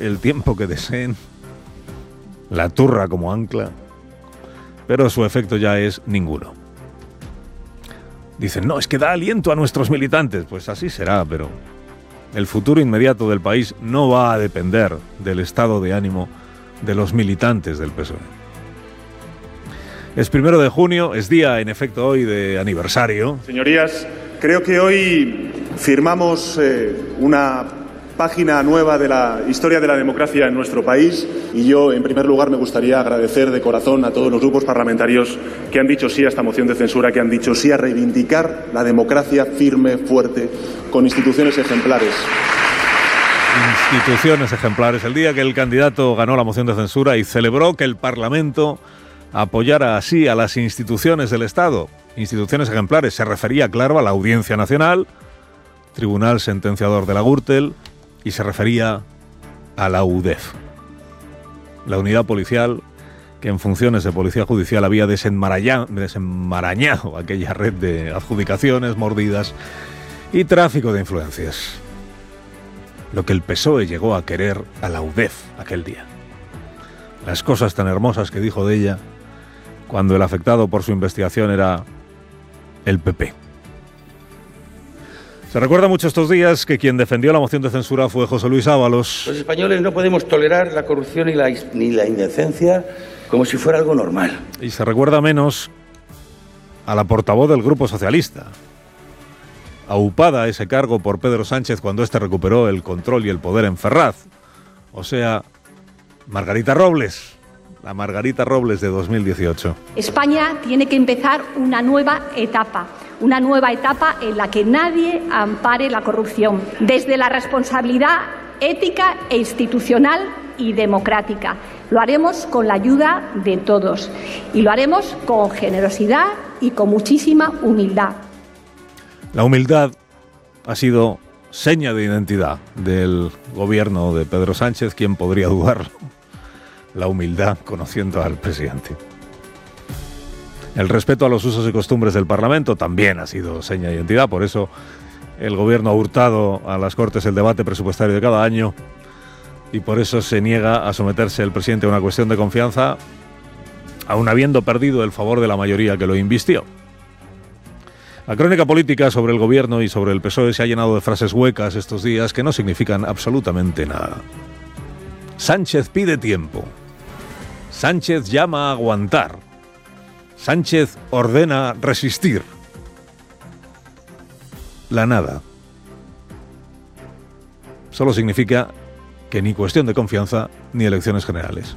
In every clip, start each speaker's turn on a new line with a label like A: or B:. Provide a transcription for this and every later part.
A: el tiempo que deseen, la turra como ancla, pero su efecto ya es ninguno. Dicen, no, es que da aliento a nuestros militantes. Pues así será, pero el futuro inmediato del país no va a depender del estado de ánimo de los militantes del PSOE. Es 1 de junio, es día, en efecto, hoy de aniversario.
B: Señorías, creo que hoy firmamos una página nueva de la historia de la democracia en nuestro país y yo, en primer lugar, me gustaría agradecer de corazón a todos los grupos parlamentarios que han dicho sí a esta moción de censura, que han dicho sí a reivindicar la democracia firme, fuerte, con instituciones ejemplares.
A: Instituciones ejemplares. El día que el candidato ganó la moción de censura y celebró que el Parlamento apoyara así a las instituciones del Estado. Instituciones ejemplares. Se refería, claro, a la Audiencia Nacional, Tribunal Sentenciador de la Gürtel, y se refería a la UDEF, la unidad policial que en funciones de policía judicial había desenmarañado aquella red de adjudicaciones, mordidas y tráfico de influencias. Lo que el PSOE llegó a querer a la UDEF aquel día. Las cosas tan hermosas que dijo de ella cuando el afectado por su investigación era el PP. Se recuerda mucho estos días que quien defendió la moción de censura fue José Luis Ábalos.
C: Los españoles no podemos tolerar la corrupción ni la indecencia como si fuera algo normal.
A: Y se recuerda menos a la portavoz del Grupo Socialista, aupada a ese cargo por Pedro Sánchez cuando éste recuperó el control y el poder en Ferraz. O sea, Margarita Robles, la Margarita Robles de 2018.
D: España tiene que empezar una nueva etapa en la que nadie ampare la corrupción, desde la responsabilidad ética e institucional y democrática. Lo haremos con la ayuda de todos y lo haremos con generosidad y con muchísima humildad.
A: La humildad ha sido seña de identidad del gobierno de Pedro Sánchez. ¿Quién podría dudar? La humildad, conociendo al presidente. El respeto a los usos y costumbres del Parlamento también ha sido seña de identidad. Por eso el gobierno ha hurtado a las Cortes el debate presupuestario de cada año y por eso se niega a someterse el presidente a una cuestión de confianza, aun habiendo perdido el favor de la mayoría que lo invistió. La crónica política sobre el gobierno y sobre el PSOE se ha llenado de frases huecas estos días que no significan absolutamente nada. Sánchez pide tiempo. Sánchez llama a aguantar. Sánchez ordena resistir. La nada. Solo significa que ni cuestión de confianza ni elecciones generales.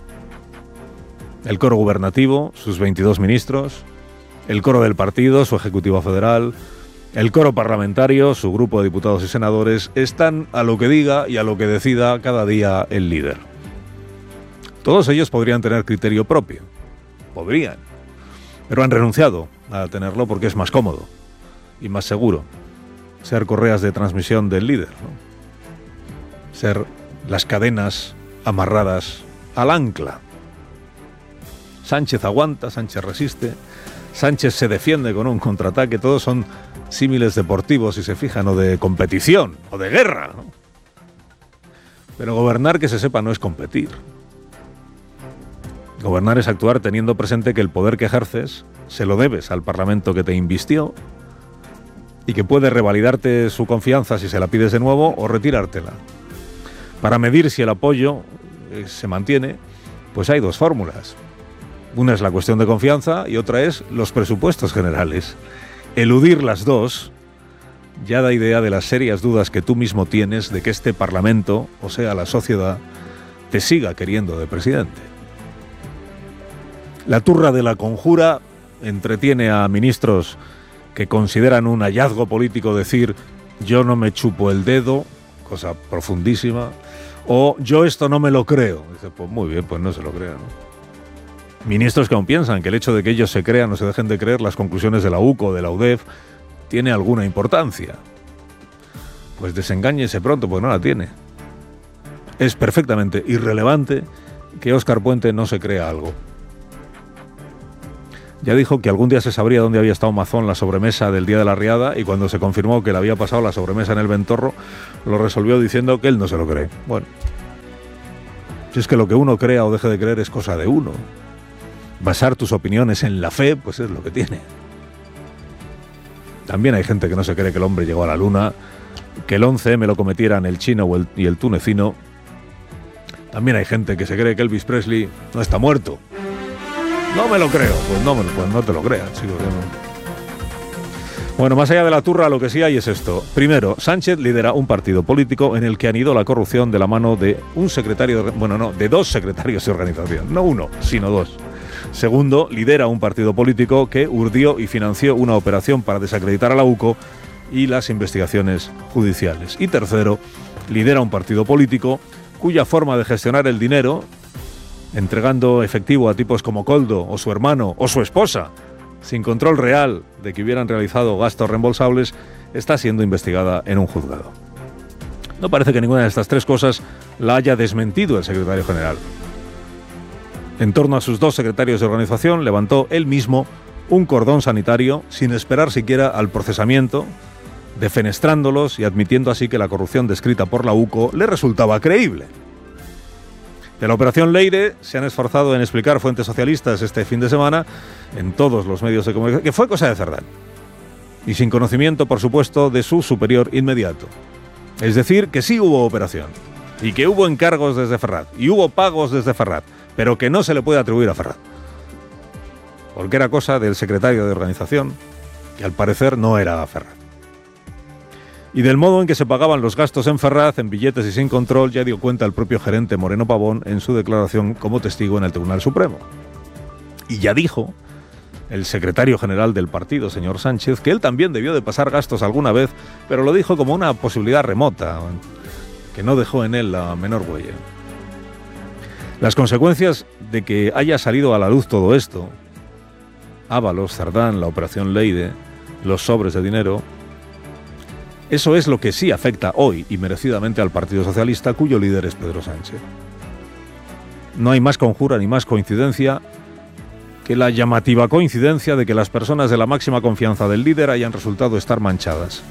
A: El coro gubernativo, sus 22 ministros, el coro del partido, su ejecutivo federal, el coro parlamentario, su grupo de diputados y senadores, están a lo que diga y a lo que decida cada día el líder. Todos ellos podrían tener criterio propio. Podrían. Pero han renunciado a tenerlo porque es más cómodo y más seguro ser correas de transmisión del líder, ¿no? Ser las cadenas amarradas al ancla. Sánchez aguanta, Sánchez resiste, Sánchez se defiende con un contraataque. Todos son símiles deportivos, si se fijan, o de competición, o de guerra, ¿no? Pero gobernar, que se sepa, no es competir. Gobernar es actuar teniendo presente que el poder que ejerces se lo debes al Parlamento que te invistió y que puede revalidarte su confianza si se la pides de nuevo o retirártela. Para medir si el apoyo se mantiene, pues hay dos fórmulas. Una es la cuestión de confianza y otra es los presupuestos generales. Eludir las dos ya da idea de las serias dudas que tú mismo tienes de que este Parlamento, o sea, la sociedad, te siga queriendo de presidente. La turra de la conjura entretiene a ministros que consideran un hallazgo político decir yo no me chupo el dedo, cosa profundísima, o yo esto no me lo creo. Dice, pues muy bien, pues no se lo crea, ¿no? Ministros que aún piensan que el hecho de que ellos se crean o se dejen de creer las conclusiones de la UCO o de la UDEF tiene alguna importancia. Pues desengáñese pronto, pues no la tiene. Es perfectamente irrelevante que Óscar Puente no se crea algo. Ya dijo que algún día se sabría dónde había estado Mazón la sobremesa del día de la riada y cuando se confirmó que le había pasado la sobremesa en el Ventorro, lo resolvió diciendo que él no se lo cree. Bueno, Si es que lo que uno crea o deje de creer es cosa de uno. Basar tus opiniones en la fe, pues es lo que tiene. También hay gente que no se cree que el hombre llegó a la luna, que el 11M lo cometieran el chino y el tunecino. También hay gente que se cree que Elvis Presley no está muerto. No me lo creo. Pues no te lo creas, chico. Bueno, más allá de la turra, lo que sí hay es esto. Primero, Sánchez lidera un partido político en el que anidó la corrupción de la mano de de dos secretarios de organización. No uno, sino dos. Segundo, lidera un partido político que urdió y financió una operación para desacreditar a la UCO y las investigaciones judiciales. Y tercero, lidera un partido político cuya forma de gestionar el dinero, entregando efectivo a tipos como Koldo o su hermano o su esposa, sin control real de que hubieran realizado gastos reembolsables, está siendo investigada en un juzgado. No parece que ninguna de estas tres cosas la haya desmentido el secretario general. En torno a sus dos secretarios de organización levantó él mismo un cordón sanitario sin esperar siquiera al procesamiento, defenestrándolos y admitiendo así que la corrupción descrita por la UCO le resultaba creíble. De la operación Leire se han esforzado en explicar fuentes socialistas este fin de semana en todos los medios de comunicación que fue cosa de Cerdán y sin conocimiento, por supuesto, de su superior inmediato. Es decir, que sí hubo operación y que hubo encargos desde Ferraz y hubo pagos desde Ferraz, pero que no se le puede atribuir a Ferraz, porque era cosa del secretario de organización, que al parecer no era Ferraz. Y del modo en que se pagaban los gastos en Ferraz, en billetes y sin control, ya dio cuenta el propio gerente Moreno Pavón en su declaración como testigo en el Tribunal Supremo. Y ya dijo el secretario general del partido, señor Sánchez, que él también debió de pasar gastos alguna vez, pero lo dijo como una posibilidad remota, que no dejó en él la menor huella. Las consecuencias de que haya salido a la luz todo esto, Ábalos, Cerdán, la operación Leide, los sobres de dinero, eso es lo que sí afecta hoy y merecidamente al Partido Socialista, cuyo líder es Pedro Sánchez. No hay más conjura ni más coincidencia que la llamativa coincidencia de que las personas de la máxima confianza del líder hayan resultado estar manchadas.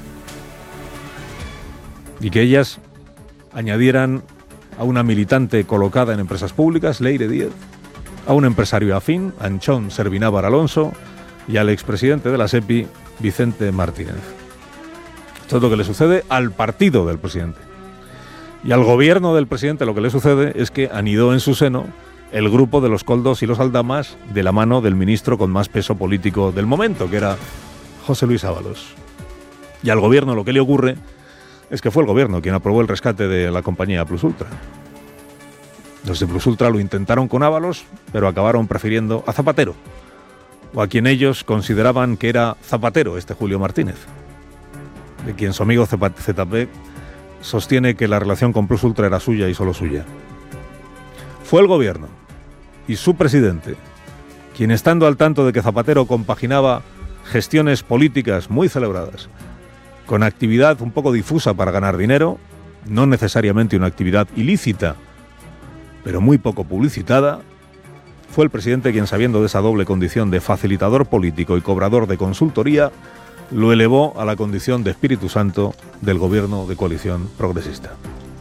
A: Y que ellas añadieran a una militante colocada en empresas públicas, Leire Díez, a un empresario afín, Anchón Servinávar Alonso, y al expresidente de la SEPI, Vicente Martínez. Esto es lo que le sucede al partido del presidente. Y al gobierno del presidente lo que le sucede es que anidó en su seno el grupo de los Koldos y los Aldamas de la mano del ministro con más peso político del momento, que era José Luis Ábalos. Y al gobierno lo que le ocurre es que fue el gobierno quien aprobó el rescate de la compañía Plus Ultra. Los de Plus Ultra lo intentaron con Ábalos, pero acabaron prefiriendo a Zapatero, o a quien ellos consideraban que era Zapatero, Julio Martínez, de quien su amigo ZP sostiene que la relación con Plus Ultra era suya y solo suya. Fue el gobierno y su presidente quien, estando al tanto de que Zapatero compaginaba gestiones políticas muy celebradas con actividad un poco difusa para ganar dinero, no necesariamente una actividad ilícita, pero muy poco publicitada, fue el presidente quien, sabiendo de esa doble condición de facilitador político y cobrador de consultoría, lo elevó a la condición de Espíritu Santo del gobierno de coalición progresista.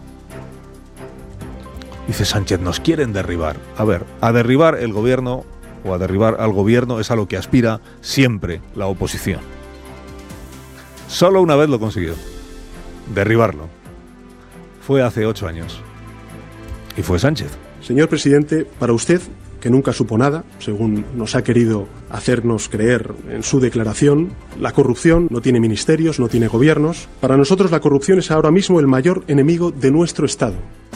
A: Dice Sánchez, nos quieren derribar. A ver, a derribar el gobierno o a derribar al gobierno es a lo que aspira siempre la oposición. Solo una vez lo consiguió, derribarlo. Fue hace 8 años. Y fue Sánchez.
E: Señor presidente, para usted, que nunca supo nada, según nos ha querido hacernos creer en su declaración, la corrupción no tiene ministerios, no tiene gobiernos. Para nosotros la corrupción es ahora mismo el mayor enemigo de nuestro Estado.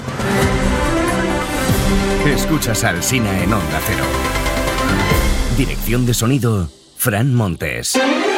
F: Escuchas a Alsina en Onda Cero. Dirección de sonido, Fran Montes.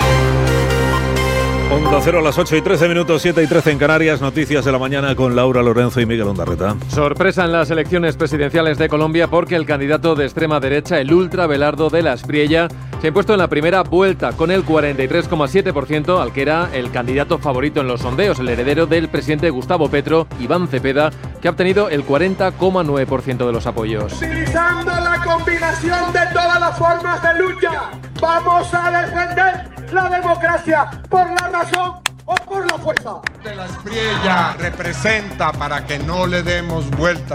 A: Onda Cero a las 8:13, 7:13 en Canarias. Noticias de la mañana con Laura Lorenzo y Miguel Ondarreta.
G: Sorpresa en las elecciones presidenciales de Colombia porque el candidato de extrema derecha, el ultra Abelardo de la Espriella, se ha impuesto en la primera vuelta con el 43,7%, al que era el candidato favorito en los sondeos, el heredero del presidente Gustavo Petro, Iván Cepeda, que ha obtenido el 40,9% de los apoyos.
H: Utilizando la combinación de todas las formas de lucha, vamos a defender la democracia por la razón o por la fuerza.
I: La Espriella representa, para que no le demos vueltas